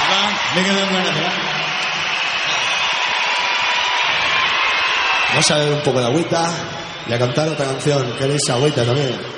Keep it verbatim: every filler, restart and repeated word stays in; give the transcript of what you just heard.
Me quedo con ganas, ¿verdad? Vamos a beber un poco de agüita y a cantar otra canción. ¿Queréis agüita también?